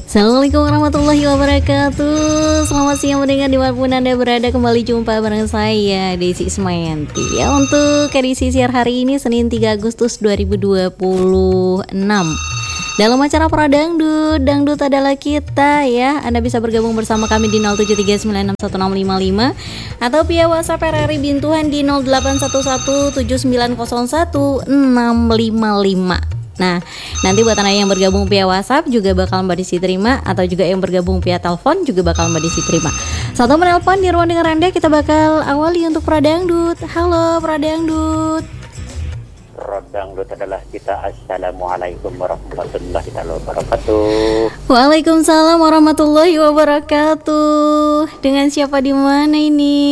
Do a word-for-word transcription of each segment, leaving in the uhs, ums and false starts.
Assalamualaikum warahmatullahi wabarakatuh. Selamat siang mendengar dimanapun Anda berada. Kembali jumpa bareng saya Desi Ismayanti ya, untuk edisi siar hari ini Senin tiga Agustus dua ribu dua puluh enam. Dalam acara Pra Dangdut, Dangdut adalah kita ya. Anda bisa bergabung bersama kami di nol tujuh tiga sembilan enam satu enam lima lima atau via WhatsApp R R I Bintuhan di nol delapan satu satu tujuh sembilan nol satu enam lima lima. Nah, nanti buat Anda yang bergabung via WhatsApp juga bakal Mbak Desi terima, atau juga yang bergabung via telepon juga bakal Mbak Desi terima. Satu menelpon di ruang dengar Anda, kita bakal awali untuk Pra Dangdut. Halo Pra Dangdut. Pra Dangdut adalah kita. Assalamualaikum warahmatullahi wabarakatuh. Waalaikumsalam warahmatullahi wabarakatuh. Dengan siapa di mana ini?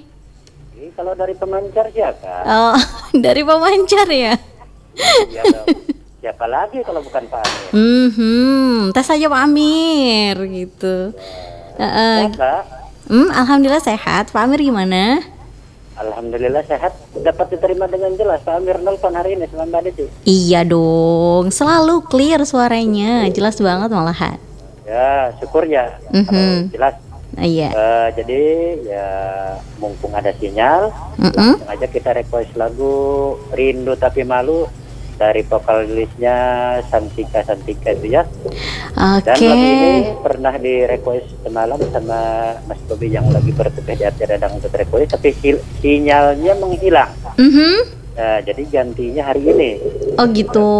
Ini kalau dari pemancar siapa? Oh, dari pemancar ya? Iya dong. Siapa lagi kalau bukan Pak Amir? Hmm, tes aja Pak Amir gitu. Ya. Uh, Sehat, Pak? Hmm, alhamdulillah sehat. Pak Amir gimana? Alhamdulillah sehat. Dapat diterima dengan jelas. Pak Amir nelfon hari ini sama Mbak Desi. Iya dong, selalu clear suaranya, jelas banget malahan. Ya, syukur ya. Mm-hmm. Kalau jelas. Uh, iya. Uh, jadi ya mumpung ada sinyal, Mm-mm. langsung aja kita request lagu Rindu Tapi Malu dari vokalisnya Santika Santika itu ya. Oke. Dan lagu ini pernah di request semalam sama Mas Bobi yang lagi bertugas di acara Dangdut request, tapi sil- sinyalnya menghilang. Mhm. Nah, jadi gantinya hari ini. Oh gitu.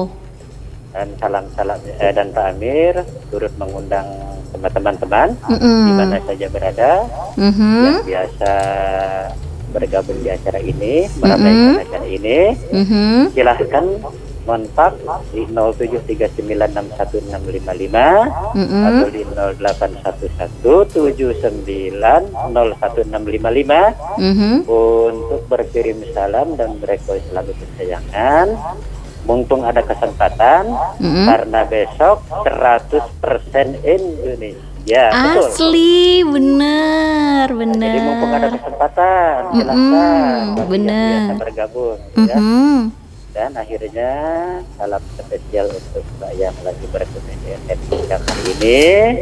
Dan salam-salam eh, dan Pak Amir turut mengundang teman-teman Mm-mm. di mana saja berada Mhm. yang biasa bergabung di acara ini, meramaikan acara ini. Mhm. Silahkan kontak di nol tujuh tiga sembilan enam satu enam lima lima Mm-mm. atau di nol delapan satu satu tujuh sembilan nol satu enam lima lima Mhm. untuk berkirim salam dan request lagu kesayangan. Mumpung ada kesempatan, Mm-mm. karena besok seratus persen Indonesia. Ya, betul. Asli, bener, bener. Jadi mumpung ada kesempatan, silahkan Mm-mm, bagi yang bener. biasa bergabung ya. Mhm. Dan akhirnya salam spesial untuk Mbak yang lagi bertugas di S M siang hari ini.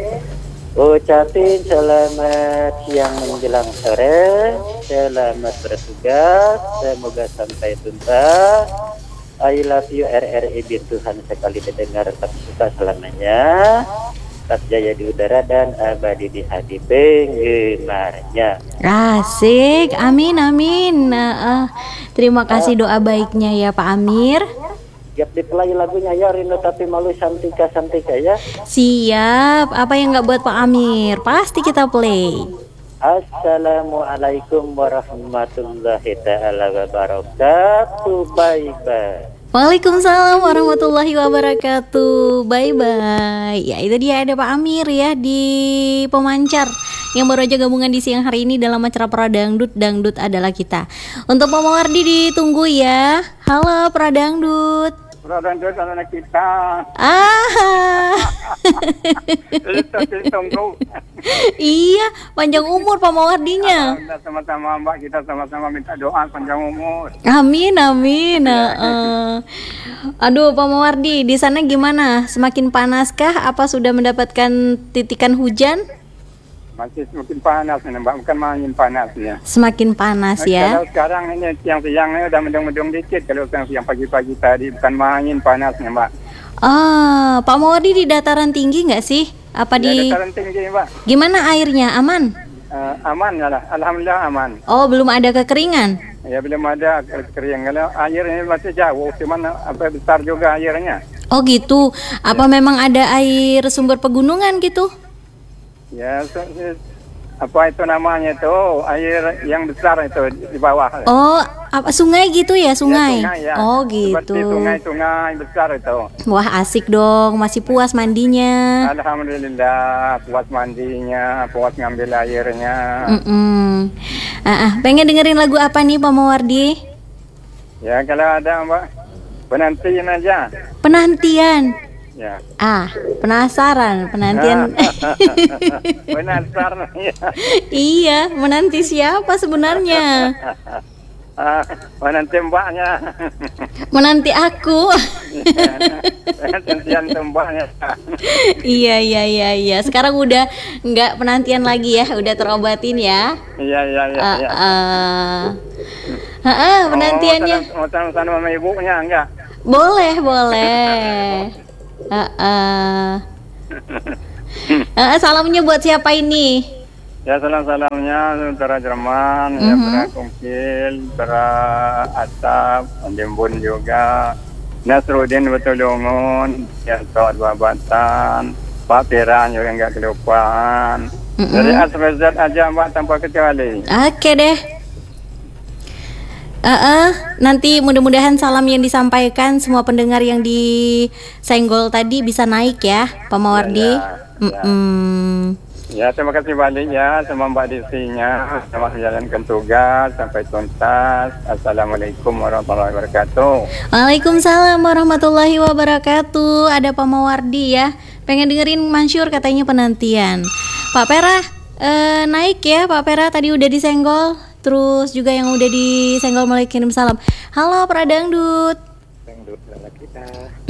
Ucapin selamat siang menjelang sore, selamat bertugas, semoga sampai tuntas. I love you R R I Bintuhan, sekali didengar tak suka selamanya. Tetap jaya di udara dan abadi di hati penggemarnya. Asik, amin amin. Nah, ah, terima kasih doa baiknya ya Pak Amir. Siap diplay lagunya ya, Rindu Tapi Malu Santika Santika ya. Siap, apa yang nggak buat Pak Amir? Pasti kita play. Assalamualaikum warahmatullahi ta'ala wabarakatuh. Bye bye. Waalaikumsalam warahmatullahi wabarakatuh. Bye bye. Ya itu dia, ada Pak Amir ya di pemancar yang baru aja gabungan di siang hari ini dalam acara Pra Dangdut, Dangdut adalah kita. Untuk Pak Mawardi ditunggu ya. Halo Pra Dangdut. Pra Dangdut adalah kita. Ah. Itu ditunggu. Iya, panjang umur Pak Mawardinya. Kita sama-sama Mbak, kita sama-sama minta doa panjang umur. Amin amin. Uh, aduh Pak Mawardi, di sana gimana? Semakin panaskah? Apa sudah mendapatkan titikan hujan? Masih semakin panas ini Mbak, bukan makin panas ya. Semakin panas ya. Kalau sekarang ini siang-siangnya udah mendung-mendung dikit, kalau siang-siang pagi-pagi tadi bukan main panasnya Mbak. Ah, Pak Mawardi di dataran tinggi nggak sih? Apa Ya, di? dataran tinggi Mbak. Gimana airnya? Aman? Uh, aman ya lah, alhamdulillah aman. Oh, belum ada kekeringan. Ya belum ada kering. Kalau air ini masih jauh, cuman apa besar juga airnya. Oh gitu. Apa memang ada air sumber pegunungan gitu? Ya, so, so, apa itu namanya itu air yang besar itu di bawah. Oh, apa sungai gitu ya, sungai? Ya, sungai ya. Oh Seperti gitu. sungai-sungai besar itu. Wah, asik dong. Masih puas mandinya. Alhamdulillah puas mandinya, puas ngambil airnya. Mm-mm. Ah, ah, pengen dengerin lagu apa nih Pak Mawardi? Ya kalau ada Mbak, penantiin aja. Penantian. Ya. Ah, penasaran penantian. Penasaran ya. Iya, menanti siapa sebenarnya? Ah, menanti mbaknya. Menanti aku. Penantian mbaknya. Iya iya iya iya. Sekarang udah nggak penantian lagi ya, udah terobatin ya. Iya iya iya. Uh, iya. uh. Heeh, penantiannya. Mau tanam sama ibunya enggak? Boleh boleh. Heeh. Uh, salamnya buat siapa ini? Ya salam-salamnya saudara Jerman, ya Mhm. saudara Kungkil, saudara Atap, Jembun juga, Nasruddin Betulungun, ya Saud Babatan, Pak Piran juga enggak kelupaan. Mhm. Dari Asrezat aja Mbak tanpa kecuali. Oke deh. Eh, eh, nanti mudah-mudahan salam yang disampaikan semua pendengar yang di Senggol tadi bisa naik ya, Pak Mawardi. Ya, ya, ya. Mm-mm. Ya terima kasih banyak ya sama Mbak Disinya, selamat menjalankan tugas sampai tuntas. Assalamualaikum warahmatullahi wabarakatuh. Waalaikumsalam warahmatullahi wabarakatuh. Ada Pak Mawardi ya. Pengen dengerin Mansyur katanya penantian. Pak Pera eh, naik ya Pak Pera, tadi udah disenggol. Terus juga yang udah disenggol mulai kirim salam. Halo Pradangdut. Dangdut adalah kita.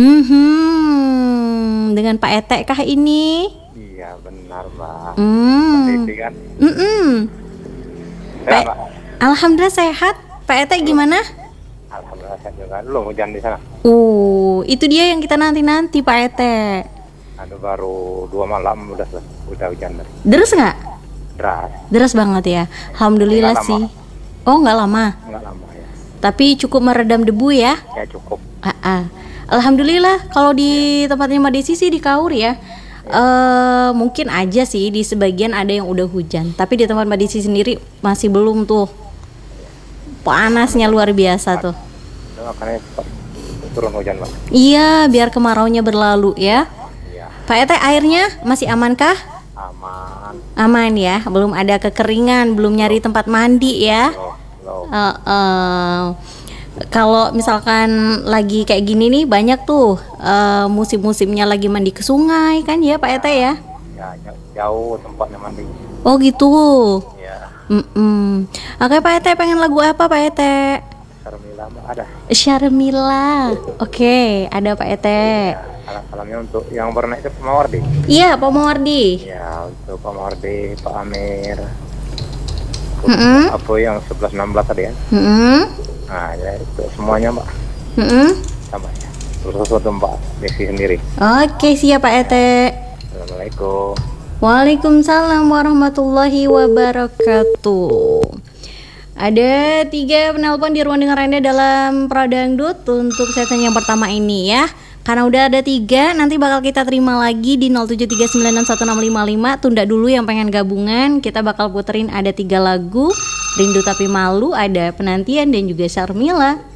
Mhm. Dengan Pak Ete kah ini? Iya benar Mbak. Hmm. Titi kan. Mm-mm. Ya, Pak- Mbak. Alhamdulillah sehat. Pak Ete gimana? Alhamdulillah saya juga. Lu hujan di sana? Uh, itu dia yang kita nanti-nanti Pak Ete. Aduh baru dua malam udah udah hujan dari Deres nggak? deras. Deras banget ya. Alhamdulillah Nggak sih. lama. Oh nggak lama. Enggak lama ya. Tapi cukup meredam debu ya. Ya cukup. Ah, ah. Alhamdulillah. Kalau di tempatnya Mbak Desi sih di Kaur ya. Eh mungkin aja sih di sebagian ada yang udah hujan. Tapi di tempat Mbak Desi sendiri masih belum tuh. Panasnya luar biasa tuh. Itu makanya cepat turun hujan Mbak. Iya, biar kemaraunya berlalu ya. Iya. Pak Ete, airnya masih amankah? Aman. Aman ya, belum ada kekeringan, belum nyari tempat mandi ya. Loh, loh. Eh, eh, kalau misalkan lagi kayak gini nih banyak tuh eh, musim-musimnya lagi mandi ke sungai kan ya Pak Ete ya. Ya jauh, jauh tempatnya mandi. Oh gitu. Ya. Mm-mm. Oke Pak Ete, pengen lagu apa Pak Ete? Sarmila Mbak ada. Syarmila. Oke, ada Pak Ete. Ya, salam-salamnya untuk yang pernah itu Pak Mawardi. Iya Pak Mawardi. Ya untuk Pak Mawardi, Pak Amir. Mm-mm. Apa yang sebelas enam belas tadi ya? Mm-mm. Nah ya itu semuanya Mbak. Mm-mm. Sama ya. Terus untuk Mbak Desi sendiri. Oke siap Pak Ete. Assalamualaikum. Waalaikumsalam warahmatullahi wabarakatuh. Ada tiga penelpon di ruang dengar Anda dalam Pradangdut untuk segmen yang pertama ini ya. Karena udah ada tiga, nanti bakal kita terima lagi di nol tujuh tiga sembilan enam satu enam lima lima. Tunda dulu yang pengen gabungan. Kita bakal puterin ada tiga lagu. Rindu Tapi Malu, ada Penantian dan juga Syarmila.